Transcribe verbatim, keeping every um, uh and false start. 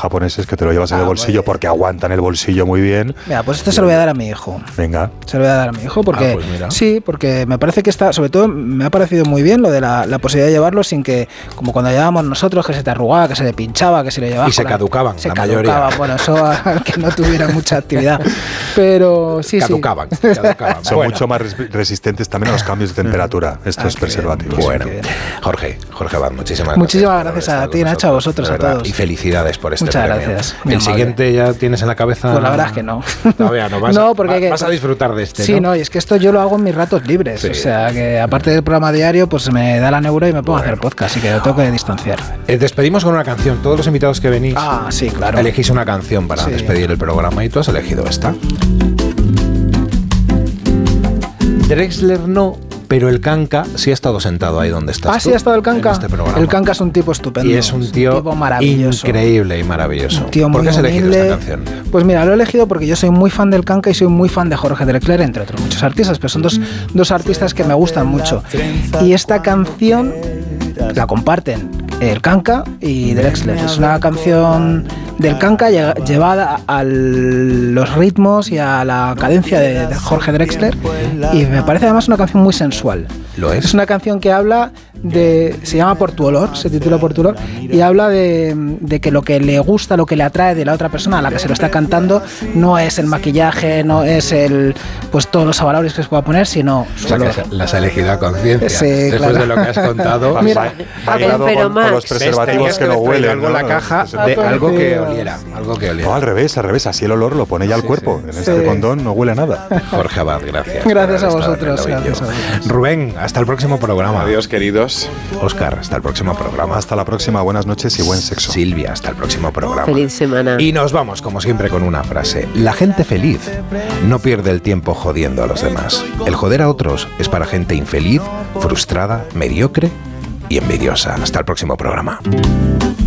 japoneses que te lo llevas Ah, en el bolsillo bueno. porque aguantan el bolsillo muy bien. Mira, pues esto se lo voy a dar a mi hijo. Venga. Se lo voy a dar a mi hijo porque Ah, pues mira. sí, porque me parece que está, sobre todo me ha parecido muy bien lo de la, la posibilidad de llevarlo sin que, como cuando llevábamos nosotros, que se te arrugaba, que se le pinchaba, que se le llevaba. Y se caducaban, se la caducaban. mayoría. Bueno, eso al que no tuviera mucha actividad. Pero sí, Caducaban, sí. caducaban. Son Bueno. mucho más res- resistentes también a los cambios de temperatura, estos Ah, qué preservativos. bien. Bueno, Qué bien. Jorge, Jorge Abad, muchísimas Muchísimas gracias. por gracias a haber ti, estado Nacho, a con vosotros, de a verdad. todos. Y felicidades por este Muchas premio. gracias, muy ¿El amable. siguiente ya tienes en la cabeza? Pues la verdad es que no. Todavía no. Vas, No, a, porque va- hay que- vas a disfrutar de este, Sí, ¿no? no, y es que esto yo lo hago en mis ratos libres. Sí. O sea, que aparte del programa diario, pues me da la neura y me pongo a hacer podcast, así que lo tengo que distanciar. Eh, despedimos con una canción. Todos los invitados que venís Ah, sí, claro. elegís una canción para Sí. despedir el programa y tú has elegido esta. Drexler no, pero el Canca sí ha estado sentado ahí donde estás Ah, sí tú, ha estado el Canca. en este programa. El Canca es un tipo estupendo. Y es un tío, maravilloso. increíble y maravilloso. Un tío ¿Por muy qué has elegido humilde. esta canción? Pues mira, lo he elegido porque yo soy muy fan del Canca y soy muy fan de Jorge Drexler, entre otros muchos artistas, pero son dos, dos artistas que me gustan mucho. Y esta canción la comparten el Canca y Drexler. Es una canción del Canca lle- llevada a los ritmos y a la cadencia de, de Jorge Drexler, y me parece además una canción muy sensual. ¿Lo es? Es una canción que habla de... se llama Por tu olor, se titula Por tu olor, y habla de, de que lo que le gusta, lo que le atrae de la otra persona a la que se lo está cantando no es el maquillaje, no es el pues todos los avalores que se pueda poner, sino O su sea, olor. que las has elegido a conciencia. Sí, Después claro. de lo que has contado. Mira, bailado pero con, con Max, los preservativos que no huelen. algo en ¿no? la caja Los de Ah, algo que tío. oliera. Algo que oliera. No, al revés, al revés. Así el olor lo pone ya al Sí, cuerpo. sí. En este Sí. condón no huele a nada. Jorge Abad, gracias. Gracias por a haber estado en vosotros, el gracias Ovillo. a vosotros. Rubén, hasta el próximo programa. Adiós, queridos. Óscar, hasta el próximo programa. Hasta la próxima. Buenas noches y buen sexo. Silvia, hasta el próximo programa. Feliz semana. Y nos vamos, como siempre, con una frase. La gente feliz no pierde el tiempo jodiendo a los demás. El joder a otros es para gente infeliz, frustrada, mediocre y envidiosa. Hasta el próximo programa.